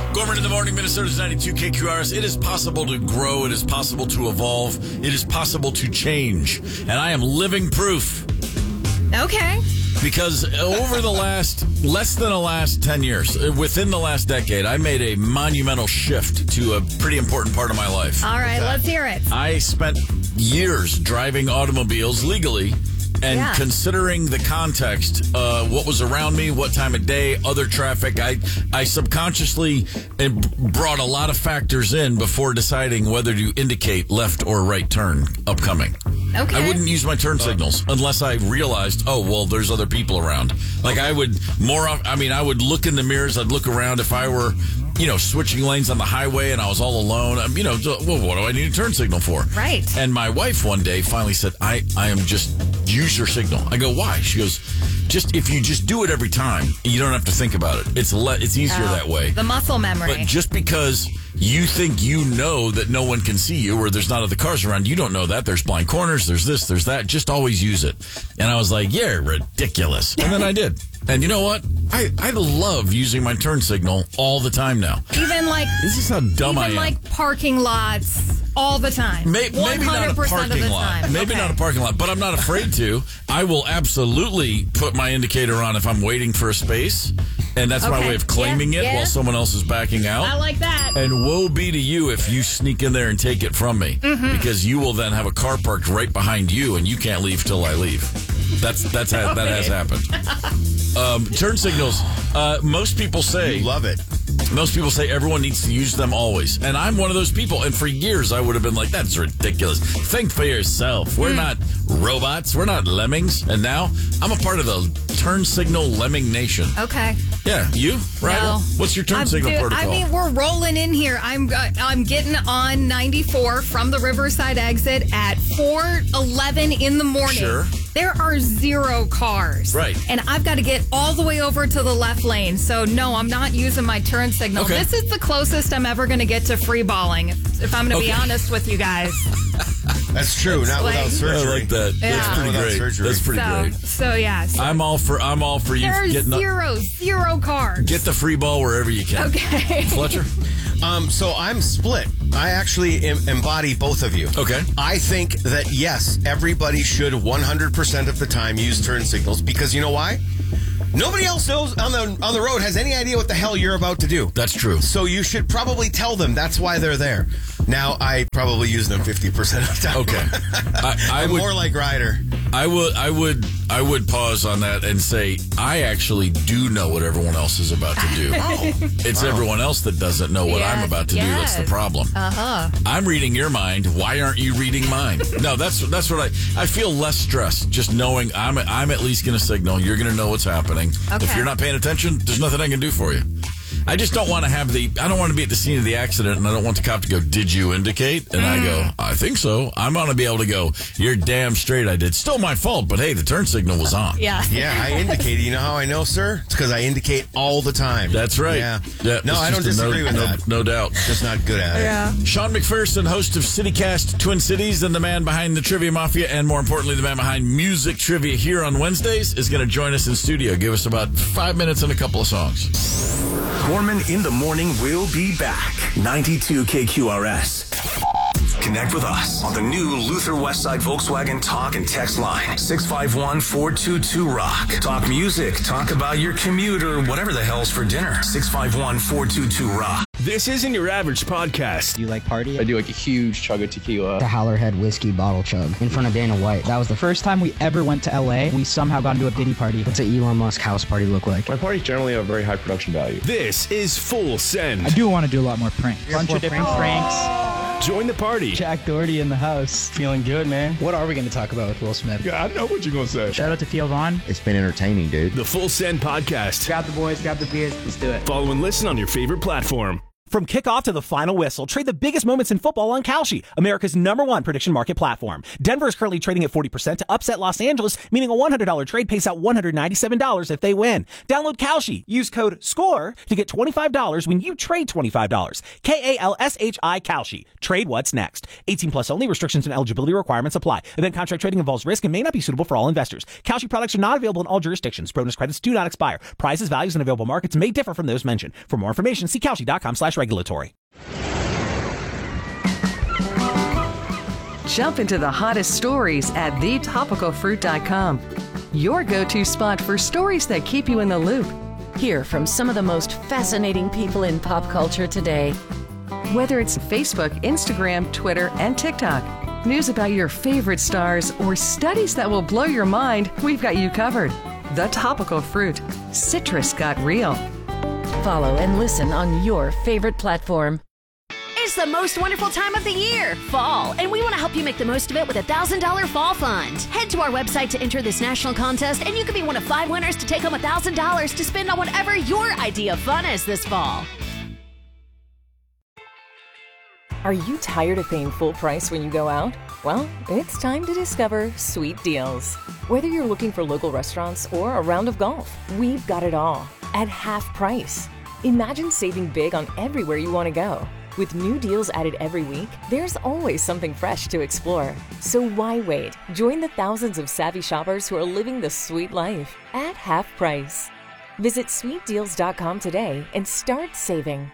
Gorman in the morning, Minnesota's 92 KQRS. It is possible to grow. It is possible to evolve. It is possible to change. And I am living proof. Okay. Because over the last 10 years, within the last decade, I made a monumental shift to a pretty important part of my life. All right, let's hear it. I spent years driving automobiles legally and considering the context, what was around me, what time of day, other traffic, I subconsciously brought a lot of factors in before deciding whether to indicate left or right turn upcoming. Okay. I wouldn't use my turn signals unless I realized, there's other people around. Like I would look in the mirrors, I'd look around if I were, switching lanes on the highway and I was all alone. What do I need a turn signal for? Right. And my wife one day finally said, I am just use your signal. I go, why? She goes, if you just do it every time, you don't have to think about it. It's easier that way. The muscle memory. But just because you think you know that no one can see you or there's not other cars around, you don't know that. There's blind corners, there's this, there's that. Just always use it. And I was like, yeah, ridiculous. And then I did. And you know what? I love using my turn signal all the time now. Even this is how dumb I am. Even like parking lots all the time. Maybe not a parking lot. Maybe not a parking lot, but I'm not afraid to. I will absolutely put my indicator on if I'm waiting for a space. And that's my way of claiming it while someone else is backing out. I like that. And woe be to you if you sneak in there and take it from me. Mm-hmm. Because you will then have a car parked right behind you and you can't leave till I leave. That has happened. Turn signals. Most people say... You love it. Most people say everyone needs to use them always. And I'm one of those people. And for years, I would have been like, that's ridiculous. Think for yourself. We're not robots. We're not lemmings. And now I'm a part of the turn signal lemming nation. Okay. Yeah. You? Right? No. What's your turn signal protocol? I mean, we're rolling in here. I'm getting on 94 from the Riverside exit at 4:11 in the morning. Sure. There are 0 cars. Right. And I've got to get all the way over to the left lane. So, no, I'm not using my turn signal. Okay. This is the closest I'm ever going to get to free balling, if I'm going to be honest with you guys. That's true. Not without surgery. I like that. Yeah. That's pretty great. Surgery. That's pretty great. So yeah. So I'm all for you there's getting zero cars. Get the free ball wherever you can. Okay. Fletcher? So I'm split. I actually embody both of you. Okay. I think that, yes, everybody should 100% of the time use turn signals because you know why? Nobody else knows on the road has any idea what the hell you're about to do. That's true. So you should probably tell them that's why they're there. Now, I probably use them 50% of the time. Okay. I'm more like Ryder. I would pause on that and say, I actually do know what everyone else is about to do. It's everyone else that doesn't know what I'm about to do. That's the problem. I'm reading your mind. Why aren't you reading mine? No, that's what I feel less stressed just knowing I'm at least going to signal. You're going to know what's happening. Okay. If you're not paying attention, there's nothing I can do for you. I just don't want to I don't want to be at the scene of the accident and I don't want the cop to go, did you indicate? And I go, I think so. I'm going to be able to go, you're damn straight I did. Still my fault, but hey, the turn signal was on. Yeah. Yeah, I indicated. You know how I know, sir? It's because I indicate all the time. That's right. Yeah. No, it's I don't just disagree with that. No doubt. Just not good at it. Yeah. Sean McPherson, host of CityCast Twin Cities and the man behind the Trivia Mafia and more importantly, the man behind Music Trivia here on Wednesdays is going to join us in studio. Give us about 5 minutes and a couple of songs. Gorman in the Morning will be back. 92 KQRS. Connect with us on the new Luther Westside Volkswagen talk and text line. 651-422-ROCK. Talk music. Talk about your commute or whatever the hell's for dinner. 651-422-ROCK. This isn't your average podcast. Do you like party? I do like a huge chug of tequila. The Howlerhead whiskey bottle chug in front of Dana White. That was the first time we ever went to LA. We somehow got into a Diddy party. What's an Elon Musk house party look like? My parties generally have very high production value. This is Full Send. I do want to do a lot more pranks. Bunch of different pranks. Join the party. Jack Doherty in the house. Feeling good, man. What are we going to talk about with Will Smith? Yeah, I know what you're going to say. Shout out to Theo Vaughn. It's been entertaining, dude. The Full Send podcast. Grab the boys, grab the beers. Let's do it. Follow and listen on your favorite platform. From kickoff to the final whistle, trade the biggest moments in football on Kalshi, America's #1 prediction market platform. Denver is currently trading at 40% to upset Los Angeles, meaning a $100 trade pays out $197 if they win. Download Kalshi. Use code SCORE to get $25 when you trade $25. KALSHI Kalshi. Trade what's next. 18 plus only. Restrictions and eligibility requirements apply. Event contract trading involves risk and may not be suitable for all investors. Kalshi products are not available in all jurisdictions. Bonus credits do not expire. Prices, values, and available markets may differ from those mentioned. For more information, see Kalshi.com/regulatory. Jump into the hottest stories at thetopicalfruit.com. Your go-to spot for stories that keep you in the loop. Hear from some of the most fascinating people in pop culture today. Whether it's Facebook, Instagram, Twitter, and TikTok, news about your favorite stars, or studies that will blow your mind, we've got you covered. The Topical Fruit. Citrus got real. Follow and listen on your favorite platform. It's the most wonderful time of the year, fall, and we want to help you make the most of it with a $1,000 fall fund. Head to our website to enter this national contest, and you could be one of 5 winners to take home $1,000 to spend on whatever your idea of fun is this fall. Are you tired of paying full price when you go out? Well, it's time to discover Sweet Deals. Whether you're looking for local restaurants or a round of golf, we've got it all at half price. Imagine saving big on everywhere you want to go. With new deals added every week, there's always something fresh to explore. So why wait? Join the thousands of savvy shoppers who are living the sweet life at half price. Visit sweetdeals.com today and start saving.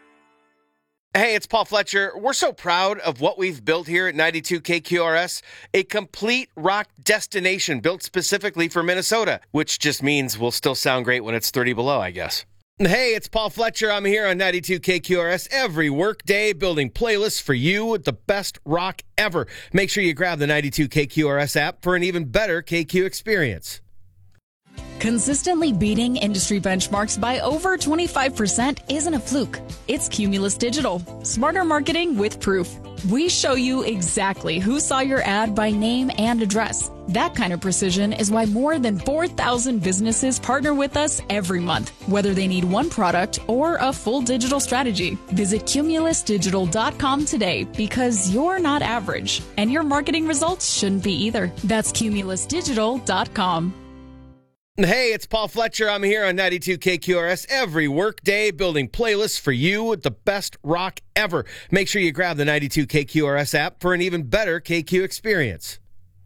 Hey, it's Paul Fletcher. We're so proud of what we've built here at 92 KQRS, a complete rock destination built specifically for Minnesota, which just means we'll still sound great when it's 30 below, I guess. Hey, it's Paul Fletcher. I'm here on 92 KQRS every workday building playlists for you with the best rock ever. Make sure you grab the 92 KQRS app for an even better KQ experience. Consistently beating industry benchmarks by over 25% isn't a fluke. It's Cumulus Digital. Smarter marketing with proof. We show you exactly who saw your ad by name and address. That kind of precision is why more than 4,000 businesses partner with us every month, whether they need one product or a full digital strategy. Visit cumulusdigital.com today because you're not average, and your marketing results shouldn't be either. That's cumulusdigital.com. Hey, it's Paul Fletcher. I'm here on 92 KQRS every workday building playlists for you with the best rock ever. Make sure you grab the 92 KQRS app for an even better KQ experience.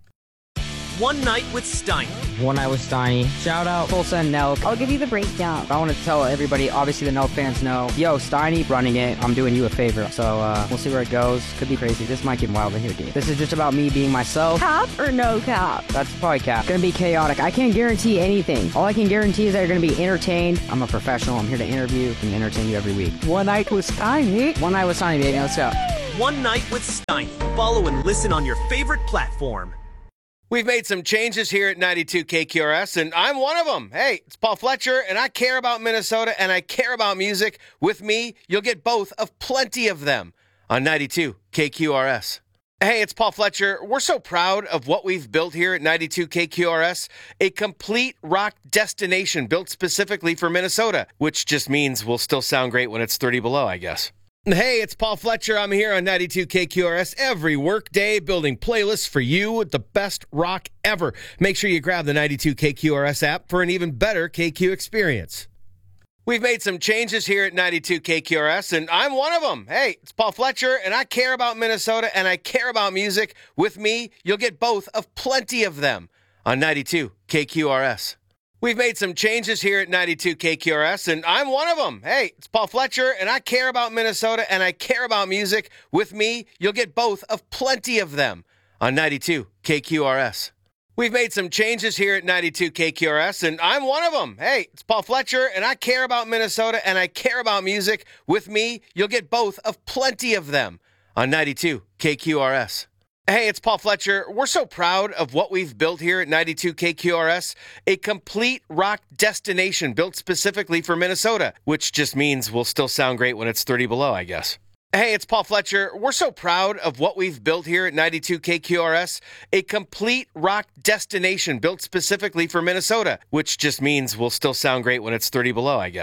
One Night with Steiny. One Night with Steiny. Shout out Full Send Nelk. I'll give you the breakdown. I want to tell everybody, obviously the Nelk fans know, yo, Steiny running it. I'm doing you a favor. So we'll see where it goes. Could be crazy. This might get wild in here, dude. This is just about me being myself. Cap or no cap? That's probably cap. It's going to be chaotic. I can't guarantee anything. All I can guarantee is that you're going to be entertained. I'm a professional. I'm here to interview and entertain you every week. One Night with Steiny. One Night with Steiny, baby. Let's go. One Night with Steiny. Follow and listen on your favorite platform. We've made some changes here at 92 KQRS, and I'm one of them. Hey, it's Paul Fletcher, and I care about Minnesota, and I care about music. With me, you'll get both of plenty of them on 92 KQRS. Hey, it's Paul Fletcher. We're so proud of what we've built here at 92 KQRS, a complete rock destination built specifically for Minnesota, which just means we'll still sound great when it's 30 below, I guess. Hey, it's Paul Fletcher. I'm here on 92 KQRS every workday building playlists for you with the best rock ever. Make sure you grab the 92 KQRS app for an even better KQ experience. We've made some changes here at 92 KQRS, and I'm one of them. Hey, it's Paul Fletcher, and I care about Minnesota, and I care about music. With me, you'll get both of plenty of them on 92 KQRS. We've made some changes here at 92 KQRS, and I'm one of them. Hey, it's Paul Fletcher, and I care about Minnesota, and I care about music. With me, you'll get both of plenty of them on 92 KQRS. We've made some changes here at 92 KQRS, and I'm one of them. Hey, it's Paul Fletcher, and I care about Minnesota, and I care about music. With me, you'll get both of plenty of them on 92 KQRS. Hey, it's Paul Fletcher. We're so proud of what we've built here at 92 KQRS, a complete rock destination built specifically for Minnesota, which just means we'll still sound great when it's 30 below, I guess. Hey, it's Paul Fletcher. We're so proud of what we've built here at 92 KQRS, a complete rock destination built specifically for Minnesota, which just means we'll still sound great when it's 30 below, I guess.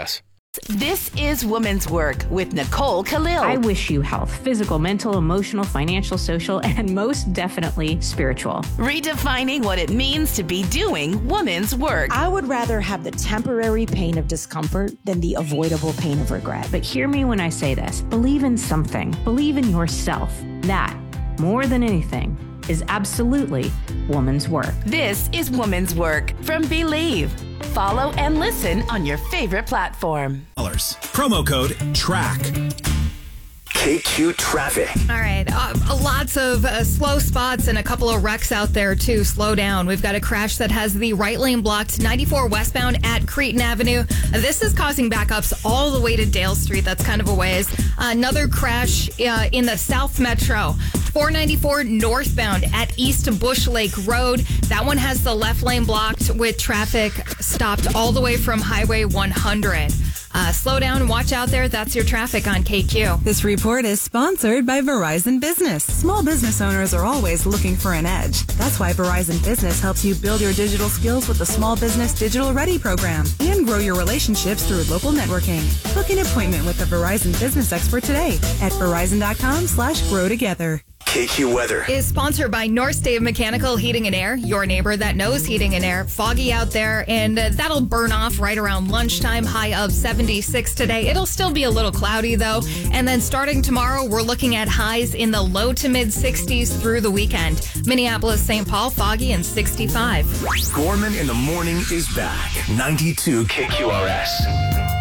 This is Women's Work with Nicole Khalil. I wish you health, physical, mental, emotional, financial, social, and most definitely spiritual. Redefining what it means to be doing women's work. I would rather have the temporary pain of discomfort than the avoidable pain of regret. But hear me when I say this. Believe in something. Believe in yourself. That, more than anything, is absolutely woman's work. This is Women's Work from Believe. Follow and listen on your favorite platform. Promo code TRACK. KQ Traffic. All right. Lots of slow spots and a couple of wrecks out there, too. Slow down. We've got a crash that has the right lane blocked, 94 westbound at Cretin Avenue. This is causing backups all the way to Dale Street. That's kind of a ways. Another crash in the South Metro. 494 northbound at East Bush Lake Road. That one has the left lane blocked with traffic stopped all the way from Highway 100. Slow down, watch out there. That's your traffic on KQ. This report is sponsored by Verizon Business. Small business owners are always looking for an edge. That's why Verizon Business helps you build your digital skills with the Small Business Digital Ready program and grow your relationships through local networking. Book an appointment with a Verizon Business expert today at verizon.com/grow together. KQ Weather is sponsored by North State Mechanical Heating and Air, your neighbor that knows heating and air. Foggy out there, and that'll burn off right around lunchtime, high of 76 today. It'll still be a little cloudy, though. And then starting tomorrow, we're looking at highs in the low to mid 60s through the weekend. Minneapolis, St. Paul, foggy and 65. Gorman in the Morning is back. 92 KQRS.